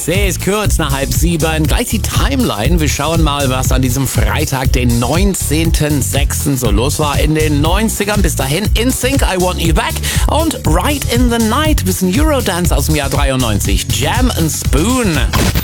Es ist kurz nach 6:30. Gleich die Timeline. Wir schauen mal, was an diesem Freitag, den 19.06. so los war in den 90ern. Bis dahin NSYNC, I Want You Back und Right in the Night. Bisschen Eurodance aus dem Jahr 93. Jam and Spoon.